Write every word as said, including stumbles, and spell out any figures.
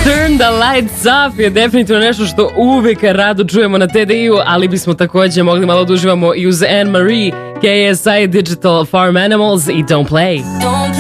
Turn the lights off je definitivno nešto što uvijek rado čujemo na T D I-u, ali bismo također mogli malo da uživamo i uz Anne Marie, K S I Digital Farm Animals i Don't Play.